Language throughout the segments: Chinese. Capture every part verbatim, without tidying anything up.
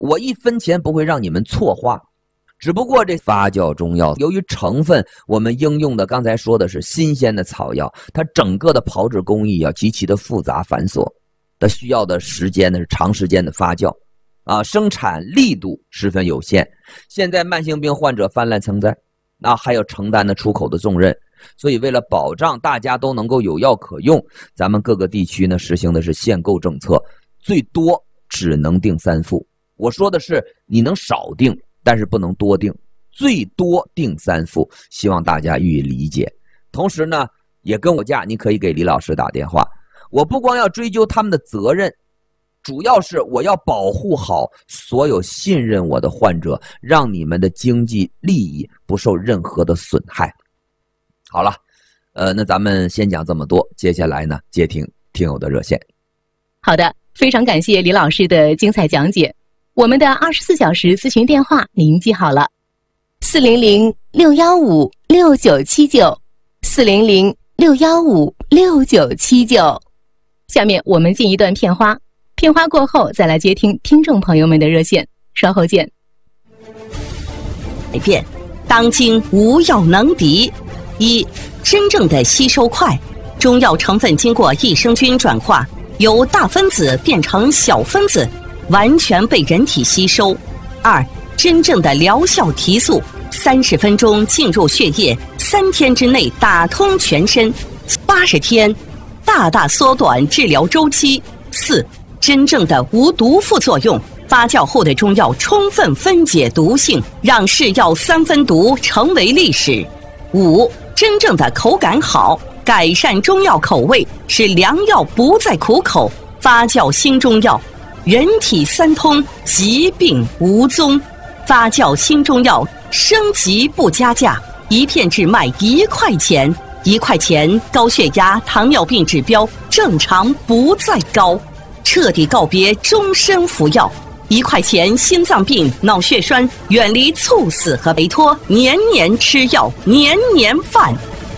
我一分钱不会让你们错花。只不过这发酵中药由于成分我们应用的刚才说的是新鲜的草药，它整个的炮制工艺要极其的复杂繁琐，它需要的时间呢是长时间的发酵啊，生产力度十分有限。现在慢性病患者泛滥成灾，那还有承担的出口的重任，所以为了保障大家都能够有药可用，咱们各个地区呢实行的是限购政策，最多只能订三副。我说的是你能少订，但是不能多订，最多订三副，希望大家予以理解。同时呢，也跟我家，你可以给李老师打电话。我不光要追究他们的责任，主要是我要保护好所有信任我的患者，让你们的经济利益不受任何的损害。好了，呃，那咱们先讲这么多，接下来呢，接听听友的热线。 好的，非常感谢李老师的精彩讲解。我们的二十四小时咨询电话您记好了，四零零六幺五六九七九，四零零六幺五六九七九。下面我们进一段片花，片花过后再来接听听众朋友们的热线，稍后见。 改变，当今无药能敌。一、真正的吸收快，中药成分经过益生菌转化，由大分子变成小分子，完全被人体吸收。二、真正的疗效提速，三十分钟进入血液，三天之内打通全身，八十天大大缩短治疗周期。四、真正的无毒副作用，发酵后的中药充分分解毒性，让是药三分毒成为历史。五、真正的口感好，改善中药口味，使良药不再苦口，发酵新中药，人体三通，疾病无踪。发酵新中药，升级不加价，一片只卖一块钱，一块钱高血压、糖尿病指标正常不再高，彻底告别终身服药。一块钱心脏病、脑血栓，远离猝死和陪托，年年吃药，年年饭。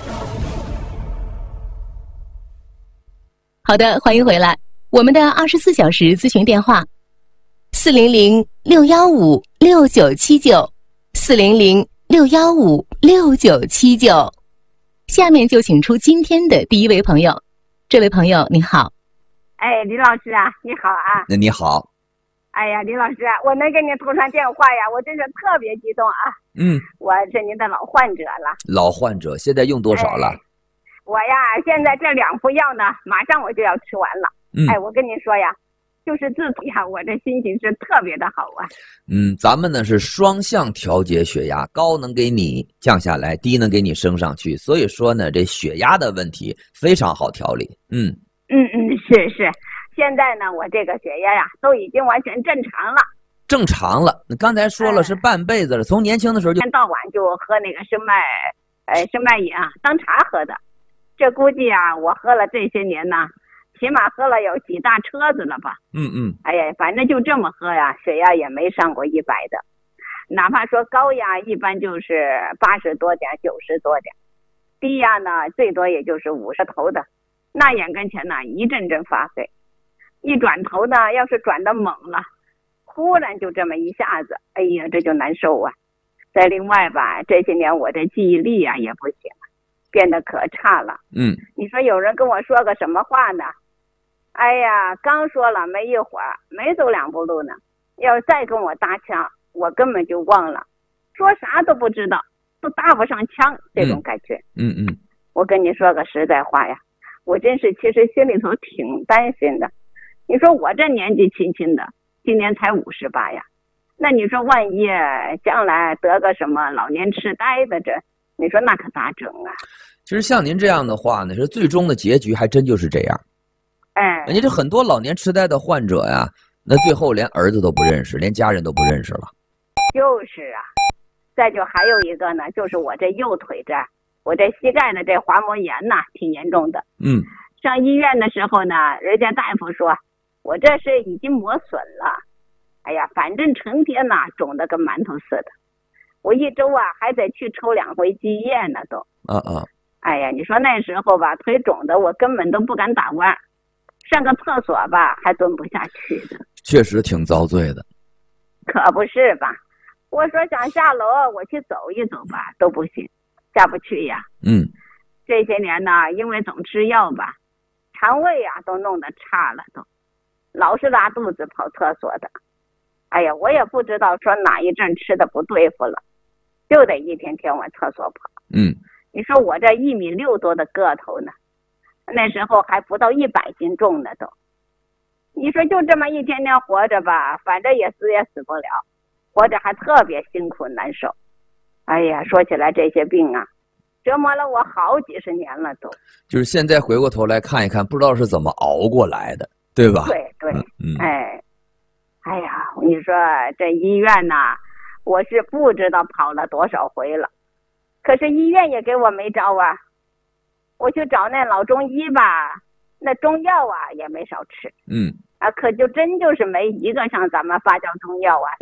好的，欢迎回来。我们的二十四小时咨询电话：四零零六幺五六九七九，四零零六幺五六九七九。下面就请出今天的第一位朋友。这位朋友，你好。 哎，李老师啊，你好啊。 那你好。 哎呀，李老师，我能给您通上电话呀，我真是特别激动啊。 嗯， 我是您的老患者了。 老患者，现在用多少了？ 哎、我呀，现在这两副药呢，马上我就要吃完了。 嗯， 哎，我跟您说呀，就是自己呀，我这心情是特别的好啊。 嗯，咱们呢是双向调节血压，高能给你降下来，低能给你升上去，所以说呢，这血压的问题非常好调理。嗯嗯嗯，是是。现在呢，我这个血压呀都已经完全正常了。 正常了，你刚才说了是半辈子了，嗯、从年轻的时候就一天到晚就喝那个生脉，呃，生脉饮啊，当茶喝的。这估计啊，我喝了这些年呢，起码喝了有几大车子了吧。 嗯嗯。 哎呀，反正就这么喝呀，血压也没上过一百的，哪怕说高压一般就是八十多点、九十多点，低压呢最多也就是五十头的。那眼跟前呢一阵阵发黑。一转头呢，要是转得猛了，忽然就这么一下子，哎呀，这就难受啊。再另外吧，这些年我这记忆力啊也不行，变得可差了。 嗯， 你说有人跟我说个什么话呢？哎呀，刚说了没一会儿，没走两步路呢，要再跟我搭腔，我根本就忘了，说啥都不知道，都搭不上腔，这种感觉。 嗯嗯，嗯我跟你说个实在话呀，我真是其实心里头挺担心的。你说我这年纪轻轻的，今年才五十八呀，那你说万一将来得个什么老年痴呆的，这你说那可咋整啊？ 其实像您这样的话呢，是最终的结局还真就是这样。 哎， 人家这很多老年痴呆的患者呀，那最后连儿子都不认识，连家人都不认识了。 就是啊，再就还有一个呢，就是我这右腿这儿，我这膝盖的这滑膜炎呐，挺严重的。 嗯， 上医院的时候呢，人家大夫说我这是已经磨损了，哎呀，反正成天呐肿得跟馒头似的，我一周啊还得去抽两回积液呢都。 啊啊！ 哎呀，你说那时候吧，腿肿的我根本都不敢打弯，上个厕所吧还蹲不下去的。 确实挺遭罪的。 可不是吧？我说想下楼，我去走一走吧，都不行，下不去呀。 嗯， 这些年呢，因为总吃药吧，肠胃呀都弄得差了，都老是拉肚子跑厕所的。哎呀，我也不知道说哪一阵吃的不对付了，就得一天天往厕所跑。 嗯， 你说我这一米六多的个头呢，那时候还不到一百斤重呢都。你说就这么一天天活着吧，反正也死也死不了，活着还特别辛苦难受。哎呀，说起来这些病啊，折磨了我好几十年了都。 就是现在回过头来看一看，不知道是怎么熬过来的，对吧？ 对对， 嗯， 哎，哎呀，你说这医院呐，我是不知道跑了多少回了，可是医院也给我没招啊。我去找那老中医吧，那中药啊也没少吃。 嗯， 啊，可就真就是没一个像咱们发酵中药啊